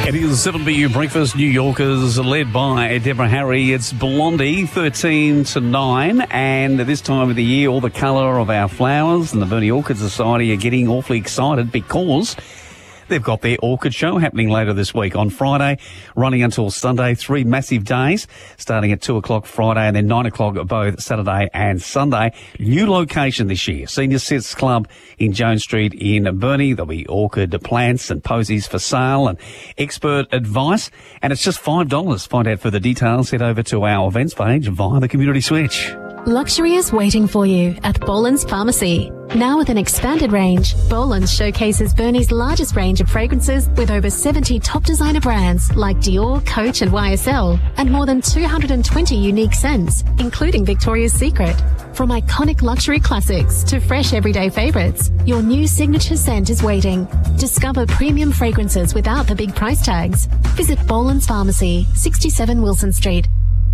It is 7BU Breakfast, New Yorkers, led by Deborah Harry. It's Blondie, 13 to 9, and at this time of the year, all the colour of our flowers and the Burnie Orchid Society are getting awfully excited because they've got their orchid show happening later this week on Friday, running until Sunday. 3 massive days, starting at 2 o'clock Friday and then 9 o'clock both Saturday and Sunday. New location this year, Senior Citizens Club in Jones Street in Burnie. There'll be orchid plants and posies for sale and expert advice. And it's just $5. Find out further details. Head over to our events page via the Community Switch. Luxury is waiting for you at Boland's Pharmacy. Now with an expanded range, Boland's showcases Burnie's largest range of fragrances with over 70 top designer brands like Dior, Coach and YSL, and more than 220 unique scents, including Victoria's Secret. From iconic luxury classics to fresh everyday favourites, your new signature scent is waiting. Discover premium fragrances without the big price tags. Visit Boland's Pharmacy, 67 Wilson Street.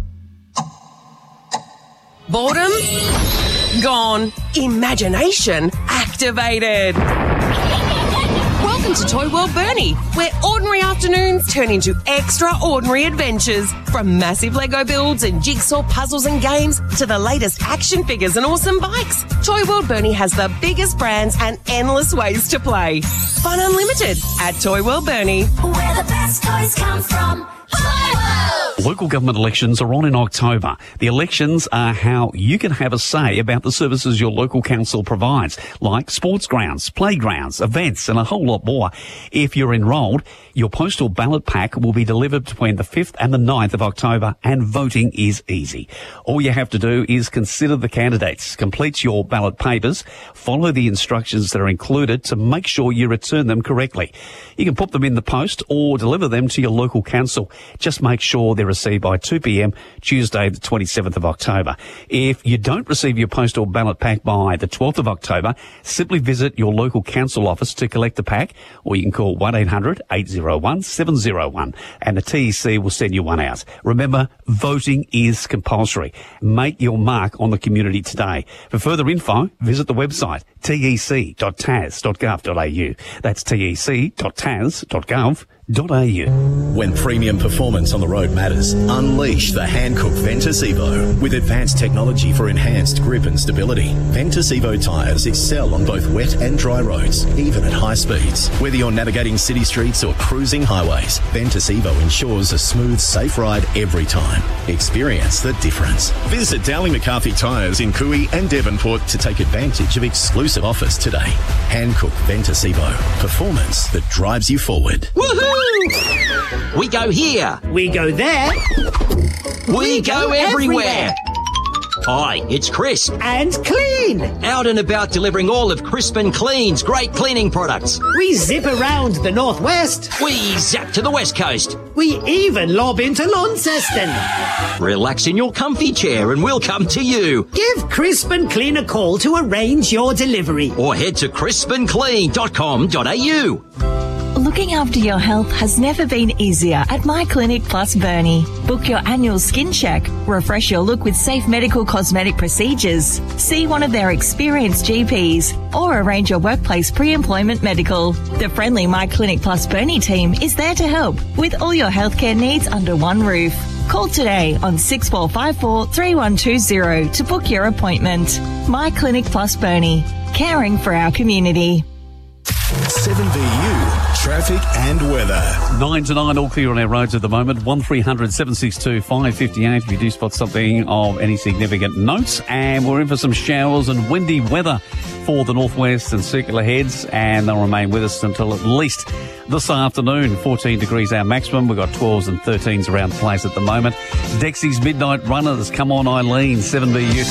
Boredom? Gone. Imagination activated. Welcome to Toy World Burnie, where ordinary afternoons turn into extraordinary adventures. From massive Lego builds and jigsaw puzzles and games to the latest action figures and awesome bikes, Toy World Burnie has the biggest brands and endless ways to play. Fun unlimited at Toy World Burnie. Where the best toys come from. Toy World! Local government elections are on in October. The elections are how you can have a say about the services your local council provides, like sports grounds, playgrounds, events, and a whole lot more. If you're enrolled, your postal ballot pack will be delivered between the 5th and the 9th of October, and voting is easy. All you have to do is consider the candidates, complete your ballot papers, follow the instructions that are included to make sure you return them correctly. You can put them in the post or deliver them to your local council. Just make sure they're received by 2 p.m. Tuesday, the 27th of October. If you don't receive your postal ballot pack by the 12th of October, simply visit your local council office to collect the pack, or you can call 1-800-801-701 and the TEC will send you one out. Remember, voting is compulsory. Make your mark on the community today. For further info, visit the website tec.tas.gov.au. That's tec.tas.gov.au. When premium performance on the road matters, unleash the Hankook Ventus Evo. With advanced technology for enhanced grip and stability, Ventus Evo tyres excel on both wet and dry roads, even at high speeds. Whether you're navigating city streets or cruising highways, Ventus Evo ensures a smooth, safe ride every time. Experience the difference. Visit Dowling McCarthy Tyres in Cooey and Devonport to take advantage of exclusive offers today. Hankook Ventus Evo. Performance that drives you forward. Woohoo! We go here. We go there. We go everywhere. Hi, it's Chris. And Clean. Out and about delivering all of Crisp and Clean's great cleaning products. We zip around the northwest. We zap to the west coast. We even lob into Launceston. Relax in your comfy chair and we'll come to you. Give Crisp and Clean a call to arrange your delivery. Or head to crispandclean.com.au. Looking after your health has never been easier at My Clinic Plus Burnie. Book your annual skin check, refresh your look with safe medical cosmetic procedures, see one of their experienced GPs, or arrange your workplace pre-employment medical. The friendly My Clinic Plus Burnie team is there to help with all your healthcare needs under one roof. Call today on 6454 3120 to book your appointment. My Clinic Plus Burnie, caring for our community. 7BU traffic and weather. 9 to 9, all clear on our roads at the moment. 1300 762 558 if you do spot something of any significant notes. And we're in for some showers and windy weather for the northwest and circular heads, and they'll remain with us until at least this afternoon. 14 degrees our maximum. We've got 12s and 13s around the place at the moment. Dexy's Midnight Runners, Come On Eileen, 7BU.